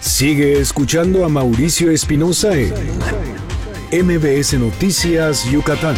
Sigue escuchando a Mauricio Espinosa en MBS Noticias Yucatán.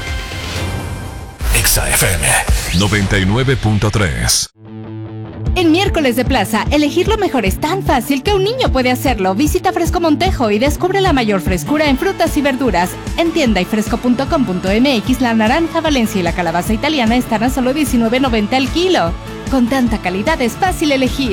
Exa FM 99.3. En Miércoles de Plaza, elegir lo mejor es tan fácil que un niño puede hacerlo. Visita Fresco Montejo y descubre la mayor frescura en frutas y verduras. En tienda y fresco.com.mx, la naranja Valencia y la calabaza italiana están a solo $19.90 el kilo. Con tanta calidad es fácil elegir.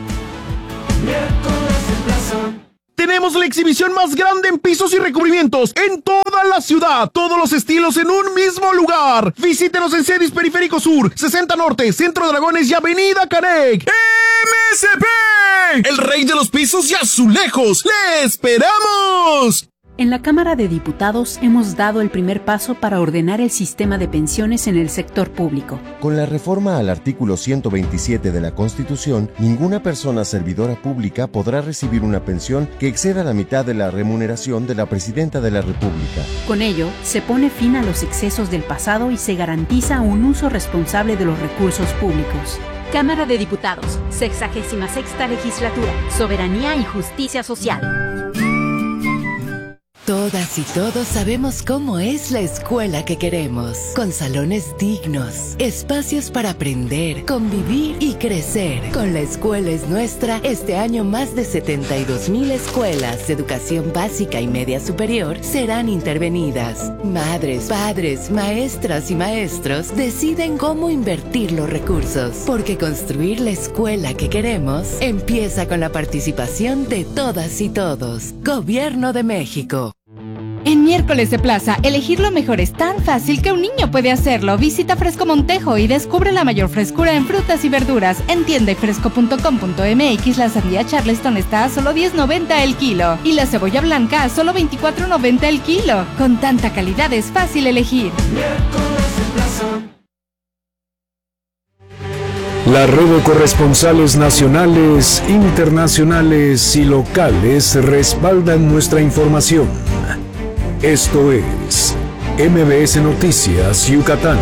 Tenemos la exhibición más grande en pisos y recubrimientos en toda la ciudad. Todos los estilos en un mismo lugar. Visítenos en Cedis Periférico Sur, 60 Norte, Centro Dragones y Avenida Canec. MSP, el rey de los pisos y azulejos. ¡Le esperamos! En la Cámara de Diputados hemos dado el primer paso para ordenar el sistema de pensiones en el sector público. Con la reforma al artículo 127 de la Constitución, ninguna persona servidora pública podrá recibir una pensión que exceda la mitad de la remuneración de la Presidenta de la República. Con ello, se pone fin a los excesos del pasado y se garantiza un uso responsable de los recursos públicos. Cámara de Diputados, 66ª Legislatura, Soberanía y Justicia Social. Todas y todos sabemos cómo es la escuela que queremos, con salones dignos, espacios para aprender, convivir y crecer. Con La Escuela es Nuestra, este año más de 72,000 escuelas de educación básica y media superior serán intervenidas. Madres, padres, maestras y maestros deciden cómo invertir los recursos, porque construir la escuela que queremos empieza con la participación de todas y todos. Gobierno de México. En Miércoles de Plaza, elegir lo mejor es tan fácil que un niño puede hacerlo. Visita Fresco Montejo y descubre la mayor frescura en frutas y verduras. En tienda y fresco.com.mx, la sandía Charleston está a solo $10.90 el kilo y la cebolla blanca a solo $24.90 el kilo. Con tanta calidad es fácil elegir. Miércoles de Plaza. La red de corresponsales nacionales, internacionales y locales respaldan nuestra información. Esto es MBS Noticias Yucatán.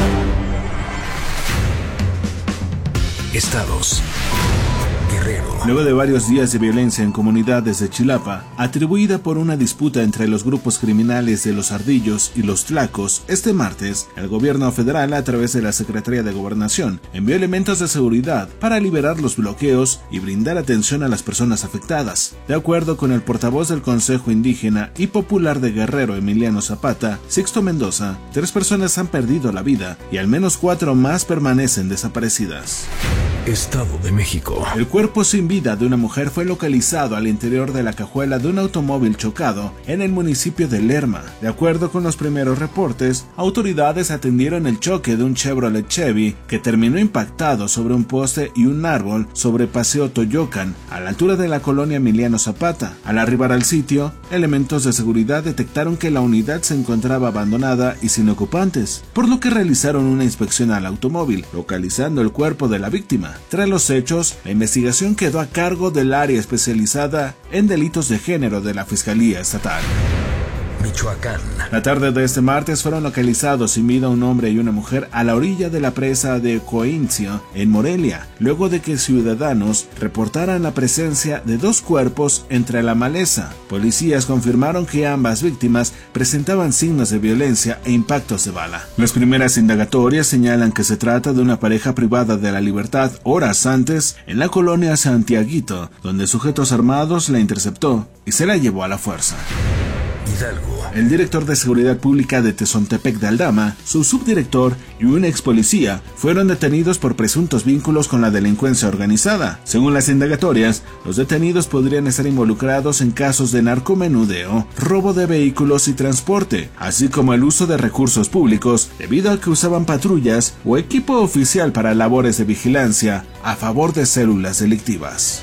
Estados. Guerrero. Luego de varios días de violencia en comunidades de Chilapa, atribuida por una disputa entre los grupos criminales de los Ardillos y los Tlacos, este martes, el gobierno federal, a través de la Secretaría de Gobernación, envió elementos de seguridad para liberar los bloqueos y brindar atención a las personas afectadas. De acuerdo con el portavoz del Consejo Indígena y Popular de Guerrero, Emiliano Zapata, Sixto Mendoza, 3 personas han perdido la vida y al menos 4 más permanecen desaparecidas. Estado de México. El cuerpo sin vida de una mujer fue localizado al interior de la cajuela de un automóvil chocado en el municipio de Lerma. De acuerdo con los primeros reportes, autoridades atendieron el choque de un Chevrolet Chevy que terminó impactado sobre un poste y un árbol sobre Paseo Toyocan, a la altura de la colonia Emiliano Zapata. Al arribar al sitio, elementos de seguridad detectaron que la unidad se encontraba abandonada y sin ocupantes, por lo que realizaron una inspección al automóvil, localizando el cuerpo de la víctima. Tras los hechos, la investigación quedó a cargo del área especializada en delitos de género de la Fiscalía Estatal. Michoacán. La tarde de este martes fueron localizados sin vida un hombre y una mujer a la orilla de la presa de Coincio, en Morelia, luego de que ciudadanos reportaran la presencia de 2 cuerpos entre la maleza. Policías confirmaron que ambas víctimas presentaban signos de violencia e impactos de bala. Las primeras indagatorias señalan que se trata de una pareja privada de la libertad horas antes en la colonia Santiaguito, donde sujetos armados la interceptó y se la llevó a la fuerza. Hidalgo. El director de Seguridad Pública de Tezontepec de Aldama, su subdirector y un ex policía fueron detenidos por presuntos vínculos con la delincuencia organizada. Según las indagatorias, los detenidos podrían estar involucrados en casos de narcomenudeo, robo de vehículos y transporte, así como el uso de recursos públicos debido a que usaban patrullas o equipo oficial para labores de vigilancia a favor de células delictivas.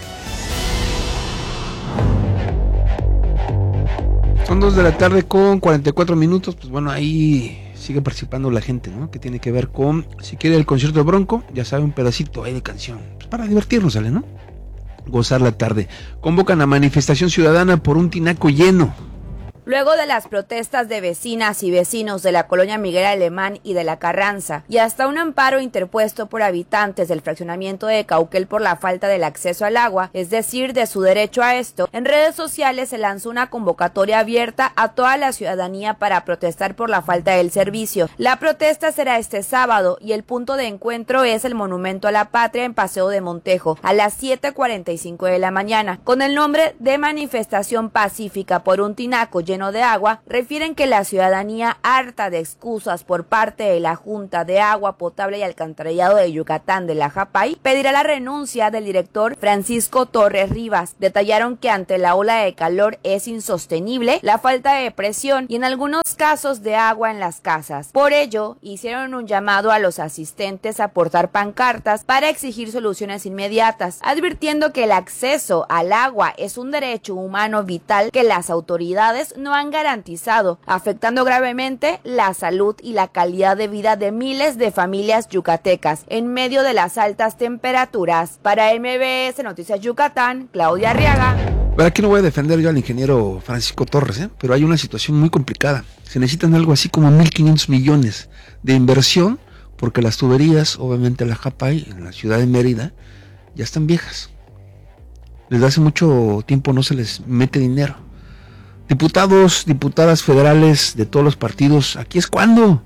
Son 2 de la tarde con 44 minutos, pues bueno, ahí sigue participando la gente, ¿no? Que tiene que ver con, si quiere el concierto de Bronco, ya sabe, un pedacito ahí de canción, pues para divertirnos, ¿sale, no? Gozar la tarde. Convocan a manifestación ciudadana por un tinaco lleno. luego de las protestas de vecinas y vecinos de la colonia Miguel Alemán y de la Carranza, y hasta un amparo interpuesto por habitantes del fraccionamiento de Cauquel por la falta del acceso al agua, es decir, de su derecho a esto, en redes sociales se lanzó una convocatoria abierta a toda la ciudadanía para protestar por la falta del servicio. La protesta será este sábado y el punto de encuentro es el Monumento a la Patria en Paseo de Montejo a las 7:45 de la mañana. Con el nombre de Manifestación Pacífica por un tinaco lleno de agua, refieren que la ciudadanía, harta de excusas por parte de la Junta de Agua Potable y Alcantarillado de Yucatán de la JAPAY, pedirá la renuncia del director Francisco Torres Rivas. Detallaron que ante la ola de calor es insostenible la falta de presión y en algunos casos de agua en las casas. Por ello, hicieron un llamado a los asistentes a portar pancartas para exigir soluciones inmediatas, advirtiendo que el acceso al agua es un derecho humano vital que las autoridades no han garantizado, afectando gravemente la salud y la calidad de vida de miles de familias yucatecas en medio de las altas temperaturas. Para MBS Noticias Yucatán, Claudia Arriaga. Pero aquí no voy a defender yo al ingeniero Francisco Torres, pero hay una situación muy complicada. Se necesitan algo así como 1.500 millones de inversión, porque las tuberías, obviamente la JAPAY, en la ciudad de Mérida, ya están viejas. Desde hace mucho tiempo no se les mete dinero. Diputados, diputadas federales de todos los partidos, aquí es cuando.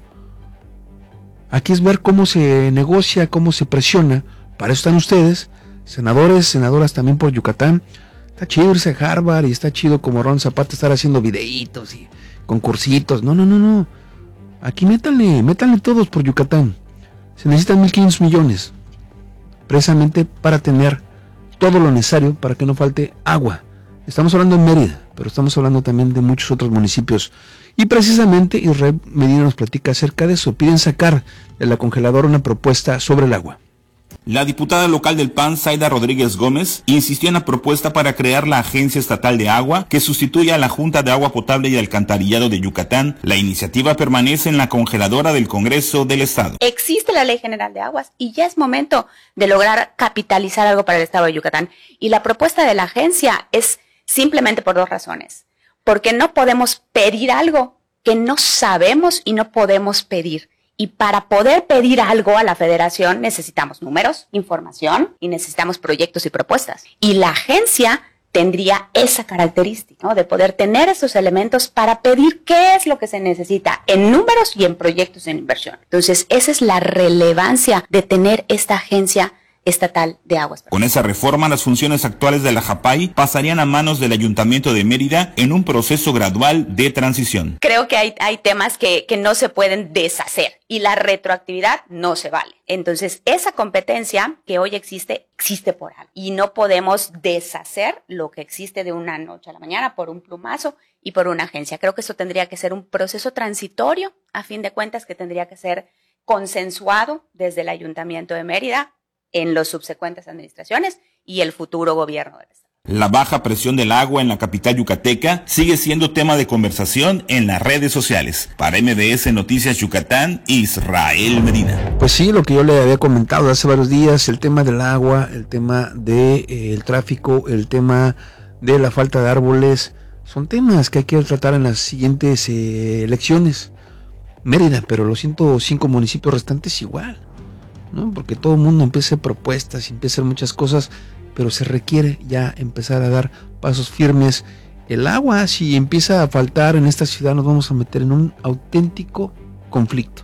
Aquí es ver cómo se negocia, cómo se presiona. Para eso están ustedes, senadores, senadoras también por Yucatán. Está chido irse a Harvard y está chido como Ron Zapata estar haciendo videitos y concursitos. No. Aquí métanle todos por Yucatán. Se necesitan 1.500 millones. Precisamente para tener todo lo necesario para que no falte agua. Estamos hablando de Mérida, pero estamos hablando también de muchos otros municipios. Y precisamente Israel Medina nos platica acerca de eso. Piden sacar de la congeladora una propuesta sobre el agua. La diputada local del PAN, Zaida Rodríguez Gómez, insistió en la propuesta para crear la Agencia Estatal de Agua, que sustituya a la Junta de Agua Potable y Alcantarillado de Yucatán. La iniciativa permanece en la congeladora del Congreso del Estado. Existe la Ley General de Aguas y ya es momento de lograr capitalizar algo para el Estado de Yucatán. Y la propuesta de la agencia es simplemente por dos razones. Porque no podemos pedir algo que no sabemos y no podemos pedir. Y para poder pedir algo a la federación necesitamos números, información y necesitamos proyectos y propuestas. Y la agencia tendría esa característica, ¿no? De poder tener esos elementos para pedir qué es lo que se necesita en números y en proyectos en inversión. Entonces, esa es la relevancia de tener esta agencia estatal de aguas. Con esa reforma, las funciones actuales de la JAPAY pasarían a manos del Ayuntamiento de Mérida en un proceso gradual de transición. Creo que hay temas que no se pueden deshacer y la retroactividad no se vale. Entonces, esa competencia que hoy existe por algo y no podemos deshacer lo que existe de una noche a la mañana por un plumazo y por una agencia. Creo que eso tendría que ser un proceso transitorio, a fin de cuentas, que tendría que ser consensuado desde el Ayuntamiento de Mérida en las subsecuentes administraciones y el futuro gobierno del Estado. La baja presión del agua en la capital yucateca sigue siendo tema de conversación en las redes sociales. Para MBS Noticias Yucatán, Israel Medina. Pues sí, lo que yo le había comentado hace varios días, el tema del agua, el tema del tráfico, el tema de la falta de árboles, son temas que hay que tratar en las siguientes elecciones. Mérida, pero los 105 municipios restantes igual, ¿no? Porque todo el mundo empieza a hacer propuestas, empieza a hacer muchas cosas, pero se requiere ya empezar a dar pasos firmes. El agua, si empieza a faltar en esta ciudad, nos vamos a meter en un auténtico conflicto.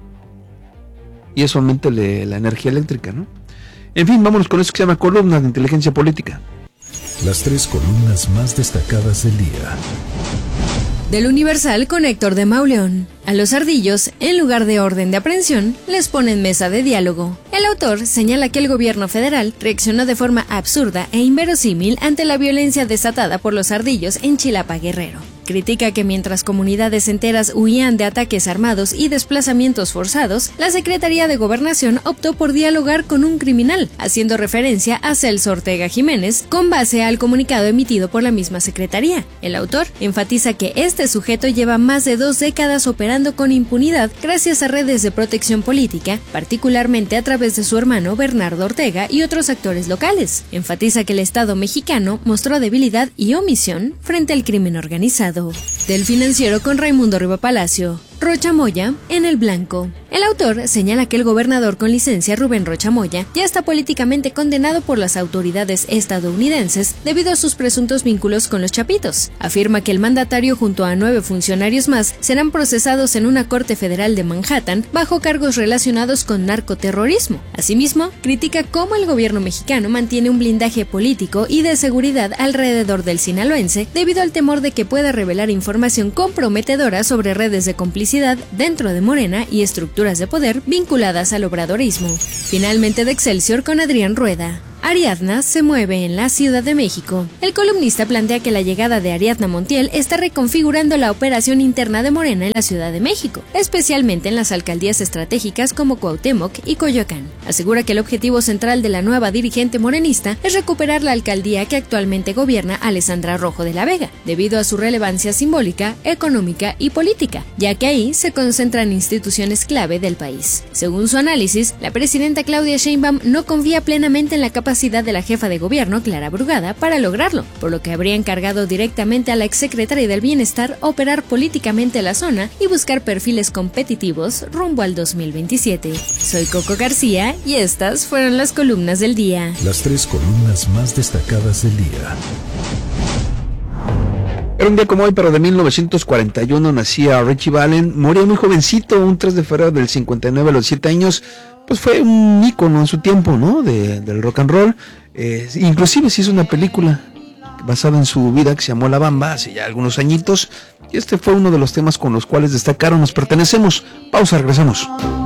Y eso aumenta la energía eléctrica, ¿no? En fin, vámonos con eso que se llama columnas de inteligencia política. Las 3 columnas más destacadas del día. Del Universal con Héctor de Mauleón. A los ardillos, en lugar de orden de aprehensión, les ponen mesa de diálogo. El autor señala que el gobierno federal reaccionó de forma absurda e inverosímil ante la violencia desatada por los ardillos en Chilapa, Guerrero. Critica que mientras comunidades enteras huían de ataques armados y desplazamientos forzados, la Secretaría de Gobernación optó por dialogar con un criminal, haciendo referencia a Celso Ortega Jiménez, con base al comunicado emitido por la misma Secretaría. El autor enfatiza que este sujeto lleva más de 2 décadas operando con impunidad gracias a redes de protección política, particularmente a través de su hermano Bernardo Ortega y otros actores locales. Enfatiza que el Estado mexicano mostró debilidad y omisión frente al crimen organizado. Estado. Del Financiero con Raimundo Riva Palacio. Rocha Moya en el blanco. El autor señala que el gobernador con licencia Rubén Rocha Moya ya está políticamente condenado por las autoridades estadounidenses debido a sus presuntos vínculos con los Chapitos. Afirma que el mandatario junto a 9 funcionarios más serán procesados en una corte federal de Manhattan bajo cargos relacionados con narcoterrorismo. Asimismo, critica cómo el gobierno mexicano mantiene un blindaje político y de seguridad alrededor del sinaloense debido al temor de que pueda revelar información comprometedora sobre redes de complicidad dentro de Morena y estructuras de poder vinculadas al obradorismo. Finalmente de Excelsior con Adrián Rueda. Ariadna se mueve en la Ciudad de México. El columnista plantea que la llegada de Ariadna Montiel está reconfigurando la operación interna de Morena en la Ciudad de México, especialmente en las alcaldías estratégicas como Cuauhtémoc y Coyoacán. Asegura que el objetivo central de la nueva dirigente morenista es recuperar la alcaldía que actualmente gobierna Alessandra Rojo de la Vega, debido a su relevancia simbólica, económica y política, ya que ahí se concentran instituciones clave del país. Según su análisis, la presidenta Claudia Sheinbaum no confía plenamente en la capacidad de la jefa de gobierno, Clara Brugada, para lograrlo, por lo que habría encargado directamente a la exsecretaria del Bienestar operar políticamente la zona y buscar perfiles competitivos rumbo al 2027. Soy Coco García y estas fueron las columnas del día. Las 3 columnas más destacadas del día. Era un día como hoy, pero de 1941 nacía Richie Valens, moría muy jovencito, un 3 de febrero del 59 a los 7 años, pues fue un ícono en su tiempo, ¿no? Del rock and roll, inclusive se hizo una película basada en su vida que se llamó La Bamba, hace ya algunos añitos, y este fue uno de los temas con los cuales destacaron Nos Pertenecemos. Pausa, regresamos.